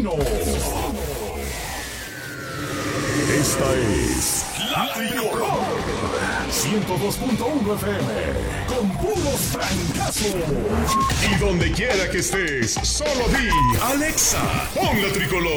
vecino. Esta es La Tricolor 102.1 FM con puros francazos. Y donde quiera que estés, solo di Alexa, pon La Tricolor.